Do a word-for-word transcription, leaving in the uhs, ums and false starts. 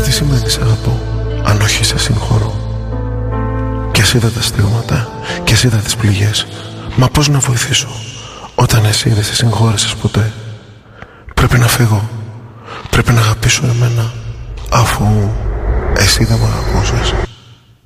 τι σημαίνει σ' αγαπώ, αν όχι σε συγχωρώ. Κι ας είδα τα στίγματα, κι ας είδα τις πληγές. Μα πώς να βοηθήσω όταν εσύ δεν σε συγχώρεσες ποτέ? Πρέπει να φύγω, πρέπει να αγαπήσω εμένα, αφού εσύ δεν μ' αγαπούσες.